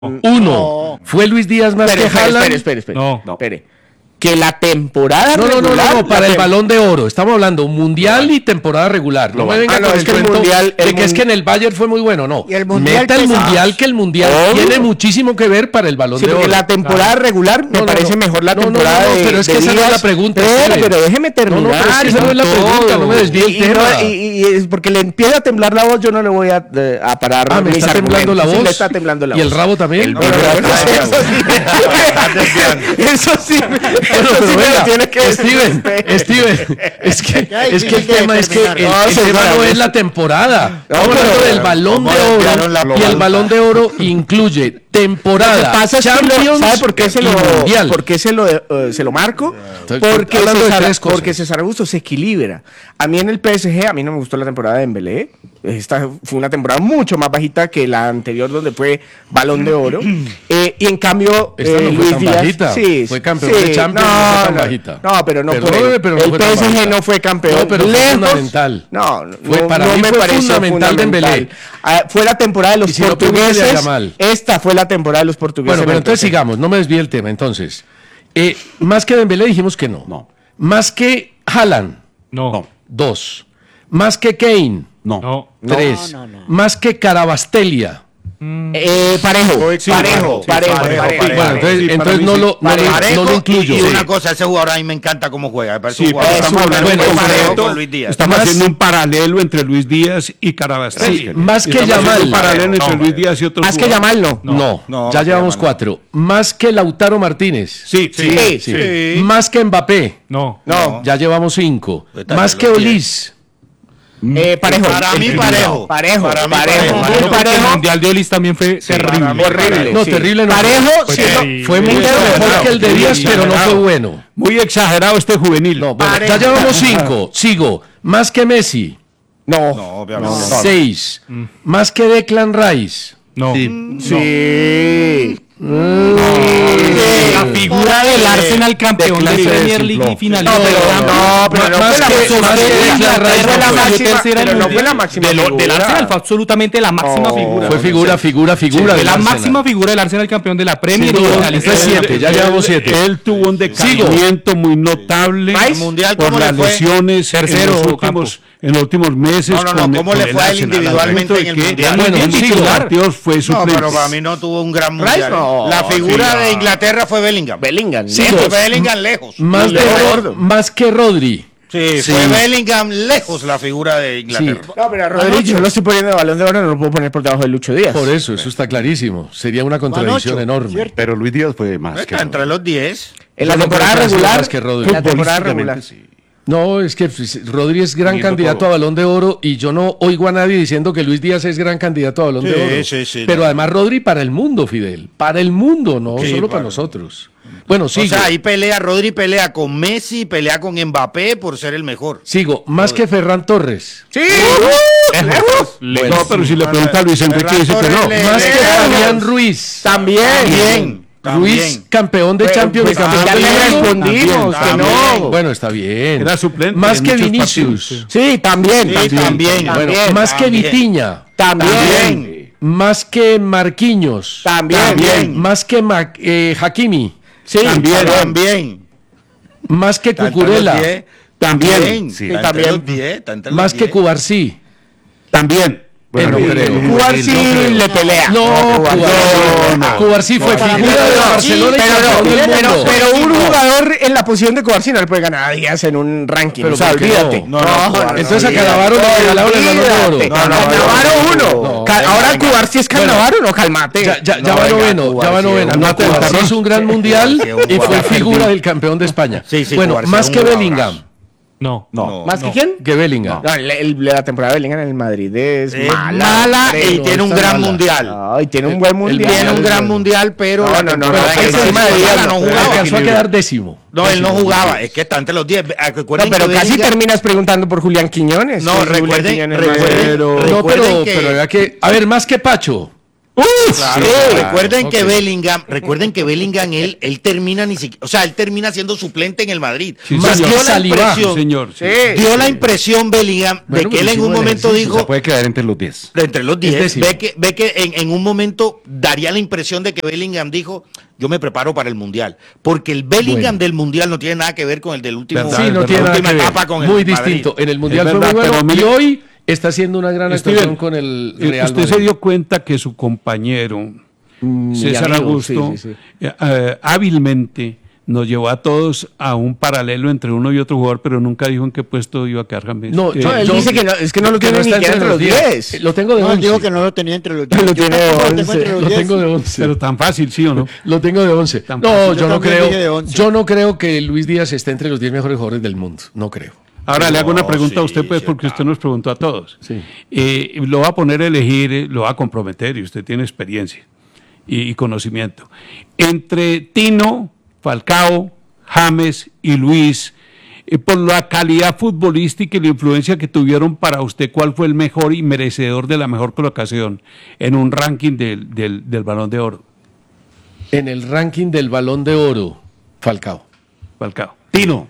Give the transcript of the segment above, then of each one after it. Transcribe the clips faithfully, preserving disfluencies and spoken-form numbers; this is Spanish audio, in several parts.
Uno. No. ¿Fue Luis Díaz más espere, que espere, Haaland? espere, espere, espere. No. no. Espere. Que la temporada no, regular... No, no, no, no, para el tem- Balón de Oro. Estamos hablando mundial y temporada regular. No, no me venga ah, no, con es el que el cuento mundial- el de que mun- es que en el Bayern fue muy bueno. No, Y el mundial meta el pesa mundial más. que el mundial Obvio. tiene muchísimo que ver para el Balón Sí, de porque Oro. la temporada Claro. regular me No, no, parece no. mejor la No, no, temporada no, no, de pero es que de esa no es Díaz. la pregunta, Pero, Steven. pero déjeme No, terminar. no, pero es que esa no es la todo. pregunta, no me desvíe el Y- y tema. no- Y, y- y es porque le empieza a temblar la voz, yo no le voy a, eh, a parar Ah, me mis está temblando la argumentos. Sí, voz. le está temblando la ¿Y voz. el rabo también? El- bueno, bueno, eso sí. Eso sí. Bueno, Eso pero sí me lo venga, tiene que decir Steven, usted. Steven, es que, Ya es que el difícil de tema es que el, determinar. el No, tema señora, no es es- la temporada. No, Estamos hablando pero- del Balón de ¿cómo desviaron la Oro y el global? Balón de Oro incluye temporada, Lo que pasa es que lo- Champions ¿sabe por qué se y lo, Mundial. por qué se lo, eh, se lo marco? Estoy Porque hablando de César, tres cosas. porque César Augusto se equilibra. A mí en el P S G, a mí no me gustó la temporada de Dembélé. Esta fue una temporada mucho más bajita que la anterior donde fue Balón de Oro. Eh, y en cambio, Esta eh, no fue Luis tan Díaz, bajita. sí, Fue campeón sí, de Champions, no, no fue tan no, bajita. No, pero no Perdóneme, fue. pero no el fue tan P S G bajita. no fue campeón. No, pero fue Lejos. fundamental. No, no, Fue- para no mí me fue parece fundamental Dembélé. Ah, fue la temporada de los Y si no, portugueses. pregúntele a Yamal. Esta fue la temporada de los portugueses. Bueno, pero en el entonces P S G. sigamos, no me desvíe el tema. Entonces, eh, más que Dembélé dijimos que no. No. Más que Haaland, No. dos. Más que Kane, No. No. tres. no, no. Más que Carabastelia. Eh, parejo, Sí, parejo, sí, parejo, parejo, parejo. parejo. Bueno, entonces, Sí, para entonces mí no, sí. lo, no, lo- Parejo, no lo incluyo. Y, y Sí. una cosa, ese jugador a mí me encanta cómo juega. Me parece Sí, un jugador pero muy estamos bueno, hablando parejo de- con Luis Díaz. Estamos Más- haciendo un paralelo entre Luis Díaz y Carabastelia. Sí, más que Estamos haciendo Yamal. un paralelo entre No, Luis Díaz y otros Más que jugadores. Yamal, no. No, No, ya más que llevamos Yamal. cuatro. Más que Lautaro Martínez. Sí, sí. Sí, Sí. Sí. Más que Mbappé. No. No. Ya llevamos cinco. Está Más entre que los diez. Olis. Eh, parejo. Para mí, El- parejo. Parejo, Para mí, parejo. parejo. Muy Porque el parejo. Mundial de Olis también fue terrible. para mí, Horrible. No, sí. terrible no. Parejo, Fue siendo- terrible. Fue mucho Sí, mejor exagerado. que el de Díaz, Sí, pero no fue exagerado. bueno. Muy exagerado este juvenil. No, bueno, Parejo. ya llevamos cinco. Sigo. Más que Messi. No. No, obviamente. no. Seis. Más que Declan Rice. No. Sí. La figura del Arsenal campeón de clase de Premier League y ciclo. finalista. No, pero no, pero no Más fue la que- máxima más que figura. Declan Rice Fue la no fue. máxima, Tercera en pero no Mundial. fue la máxima De lo- del figura. Arsenal fue absolutamente la máxima No. figura. Fue figura, figura, figura. Fue del la Arsenal. máxima figura del Arsenal campeón de la Premier Sin y duda. finalista Entonces, de- siete, ya Él- llevamos siete. Él tuvo un decrecimiento muy notable ¿Rice? ¿El Mundial por cómo las le fue? lesiones Tercero en los campo. últimos, en los últimos meses. No, no, no, con- ¿cómo con le el fue a él Arsenal? individualmente Al en el punto de que Mundial? en Bueno, los sigo. últimos partidos fue No, suplente. pero para mí no tuvo un gran Rice, mundial. no. La figura Sí, de no. Inglaterra fue Bellingham. Bellingham. Lejos, Lejos. Bellingham lejos. Más, de Lejos. Ro- más que Rodri. Sí, Sí. fue Bellingham lejos la figura de Inglaterra. Sí. No, pero a Rodri, yo lo estoy poniendo de Balón de Oro, no lo puedo poner por debajo de Lucho Díaz. Por eso, eso está clarísimo. Sería una contradicción Ocho, enorme. ¿cierto? Pero Luis Díaz fue más que Está entre los diez. En la Yo no temporada creo que haya sido regular, más que Rodri. en la temporada Futbolísticamente, regular. sí. No, es que pues, Rodri es gran Viendo candidato todo. a Balón de Oro y yo no oigo a nadie diciendo que Luis Díaz es gran candidato a Balón de Sí, Oro. sí, sí, Pero no. además Rodri para el mundo, Fidel. Para el mundo, no Sí, solo para para- nosotros. Bueno, O sigo. sea, ahí pelea, Rodri pelea con Messi, pelea con Mbappé por ser el mejor. Sigo. Más que Ferran Torres. Sí. Uh, lejos. No, pero si le pregunta a Luis Enrique, dice que no. Torres Más que lejos. Fabián Ruiz. También. También. Ruiz, También. campeón de Pues, Champions pues, y campeón ya del le mundo. respondimos que También. no. Bueno, está bien. Era suplente Más en que muchos Vinicius. partidos. Sí, también. Sí, también. también. Bueno, También. más que también. Vitiña. También. También. Más que Marquinhos. También. También. Más que Ma- eh, Hakimi. Sí, También. También. Más que Está entre Cucurella. los diez. También. Sí, Sí, está también. entre los diez, está entre los Más que diez. Cubarsí. También. Bueno, sí, creo. sí, Cubarsí sí, no creo. le pelea. No, Cubarsí. Cubarsí. No, no. Cubarsí fue Para mí figura de no. Barcelona y Pero, no, campeón del pero, mundo. pero un jugador en la posición de Cubarsí no le puede ganar a Díaz en un ranking. Pero o sea, ¿por qué olvídate. no? No, no, Cubarsí. Entonces a Olvídate. Cannavaro le regalaron el Balón de Oro. Olvídate. No, no, Cannavaro no, uno. no, Ca- venga, Ahora venga. Cubarsí es Cannavaro, no, calmate. Ya, ya, ya No, va venga, noveno, ya Cubarsí va es noveno. un- No, Una Cubarsí tentación. hizo un gran mundial Sí, un y fue jugador. figura del campeón de España. Sí, sí, Bueno, Cubarsí más es un que jugadorazo. Bellingham. No. No. ¿Más que No. quién? Que Bellingham. No, el- el- la temporada de Bellingham en el Madrid es Es mala. mala pero y tiene un está gran mala. mundial. Ay, tiene un buen mundial. Tiene un es gran bueno. mundial, pero No, la no, no, temporada no, que encima encima de de Díaz no no jugaba. Alcanzó a quedar décimo. No, él no jugaba, es que está entre los diez. No, Recuerden pero que casi Bellingham- terminas preguntando por Julián Quiñones. No, Sí, Julián recuerden- Quiñones recuerden- más- Pero- No, pero, Recuerden que- pero era que. A ver, más que Pacho. Claro, Sí. recuerden Ok. que Bellingham, recuerden que Bellingham él, él termina ni siquiera, o sea, él termina siendo suplente en el Madrid. Sí, Más señor. dio la Saliba. impresión, Sí, señor. Sí. Sí. dio la impresión Bellingham de Bueno, que él en hicimos un el momento ejercicio, Se dijo, puede quedar entre los diez. de entre los Es diez, décimo. ve que, ve que en, en un momento daría la impresión de que Bellingham dijo, yo me preparo para el Mundial. Porque el Bellingham Bueno. del Mundial no tiene nada que ver con el del último. Verdad, Sí, es no verdad. tiene la nada última que ver. etapa con el Muy Madrid. distinto. En el Mundial Es fue verdad, muy bueno pero y mire- hoy está haciendo una gran Steven, actuación con el eh, Real Usted se Madrid. dio cuenta que su compañero, Mi César amigo, Augusto, sí, sí, sí. eh, eh, hábilmente nos llevó a todos a un paralelo entre uno y otro jugador, pero nunca dijo en qué puesto iba a quedar James. No, Eh, No, él Yo- dice que no, es que no lo que tiene no ni está siquiera entre los diez. Eh, Lo tengo de No, él once. dijo que no lo tenía entre los diez. Lo Yo tiene de tampoco lo once. tengo entre los Lo diez. tengo de once. pero tan fácil, ¿sí o no? Lo tengo de once. Tan No, fácil. yo Yo no también dije de creo. once. Yo no creo que Luis Díaz esté entre los diez mejores jugadores del mundo. No creo. Ahora le hago una No, pregunta a sí, usted, pues, sí, porque claro. usted nos preguntó a todos. Sí. Eh, lo va a poner a elegir, eh, lo va a comprometer y usted tiene experiencia y, y conocimiento. Entre Tino, Falcao, James y Luis, eh, por la calidad futbolística y la influencia que tuvieron para usted, ¿cuál fue el mejor y merecedor de la mejor colocación en un ranking del, del, del Balón de Oro? En el ranking del Balón de Oro, Falcao. Falcao. Tino.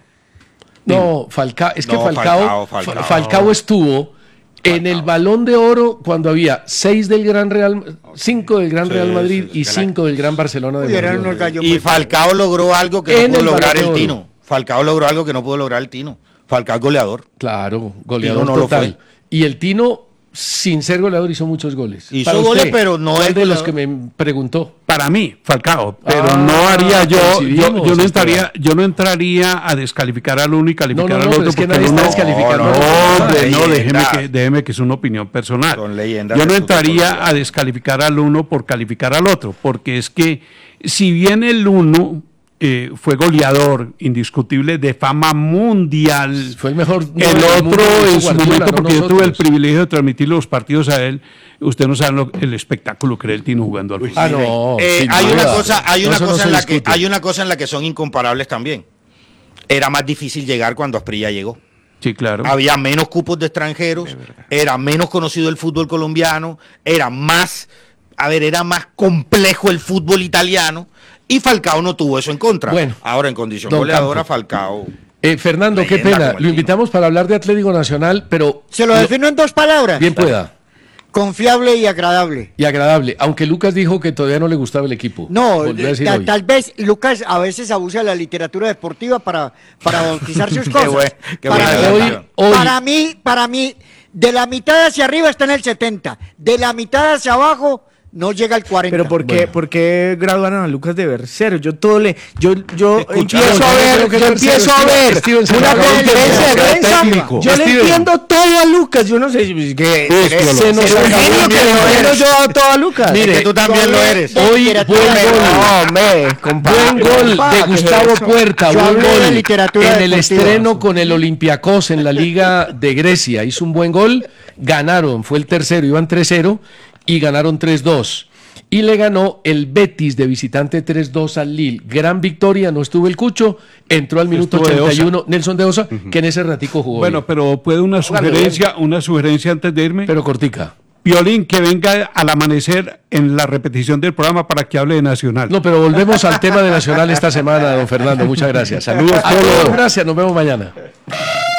No, Falcao, es que No, Falcao, Falcao, Falcao. Fa- Falcao estuvo en el Balón de Oro cuando había seis del Gran Real, cinco del Gran Sí, Real Madrid sí, sí, y que la- cinco del Gran Barcelona de Uy, eran Guardiola. unos gallos Y muy Falcao logró algo que En no pudo el lograr Balón de el Oro. Tino. Falcao logró algo que no pudo lograr el Tino. Falcao es goleador. Claro, goleador Tino no lo total. fue. Y el Tino, sin ser goleador, hizo muchos goles. Hizo Para goles, usted, pero no ¿cuál es de los goleador? que me preguntó. Para mí, Falcao, pero Ah, no haría yo, yo, coincidimos, yo no Esteban. entraría, yo no entraría a descalificar al uno y calificar No, no, no, al pero otro. es que porque nadie el está uno- descalificando No, a los no, hombre, demás. no, déjeme Leyendas. que, déjeme que es una opinión personal. Son leyendas Yo no del fútbol entraría colombiano. a descalificar al uno por calificar al otro, porque es que si bien el uno eh, fue goleador indiscutible de fama mundial, Fue el mejor. el nueve del otro mundo, lo hizo en su Guardiola, momento, no porque yo tuve el nosotros. privilegio de transmitir los partidos a él, usted no sabe lo- el espectáculo que era el Tino jugando al fútbol. Ah, no. Eh, sin hay duda. una cosa, hay No, una eso no cosa se en la que discute. hay una cosa en la que son incomparables también. Era más difícil llegar cuando Asprilla llegó. Sí, claro. Había menos cupos de extranjeros, era menos conocido el fútbol colombiano, era más, a ver, era más complejo el fútbol italiano y Falcao no tuvo eso en contra. Bueno, ahora en condición don goleadora Campo. Falcao. Eh, Fernando, qué Leyenda pena. como el Lo Tino. invitamos para hablar de Atlético Nacional, pero Se lo defino en dos palabras. bien pueda Confiable y agradable. y agradable. Aunque Lucas dijo que todavía no le gustaba el equipo. No, Volvió a decir ta- hoy. tal vez Lucas a veces abusa de la literatura deportiva para, para bautizar sus cosas. buen- qué para, buena mí, relación. Hoy- para mí, para mí, de la mitad hacia arriba está en el setenta, de la mitad hacia abajo no llega al cuarenta. Pero ¿por qué, Bueno. ¿por qué graduaron a Lucas de Bercero? Yo todo le, yo, yo Escuchamos, empiezo a yo ver, creo que yo Bercero, empiezo a Steven, ver Steven se una acabó de conferencia de entender, prensa. técnico. Yo le Steven. entiendo todo a Lucas. Yo no sé si que Sí, se se nos nos acabó genio de que le entender. doy yo a todo a Lucas. Mire, Es que tú también lo eres. de Hoy, literatura buen de- gol. No, hombre, compadre. Buen gol Compadre, de ¿qué es Gustavo eso? Puerta, Yo buen hablé de gol literatura en el deportiva. estreno con el Olympiacos en la Liga de Grecia. Hizo un buen gol, ganaron, fue el tercero, iban tres cero y ganaron tres dos. Y le ganó el Betis de visitante tres dos al Lille. Gran victoria, no estuvo el Cucho, entró al minuto Estuvo de ochenta y uno Osa. Nelson de Osa, que en ese ratico jugó Bueno, bien, pero puede una sugerencia, una sugerencia antes de irme. pero cortica. Piolín, que venga al amanecer en la repetición del programa para que hable de Nacional. No, pero volvemos al tema de Nacional esta semana, don Fernando. Muchas gracias. Saludos, A Polo. todos, gracias, nos vemos mañana.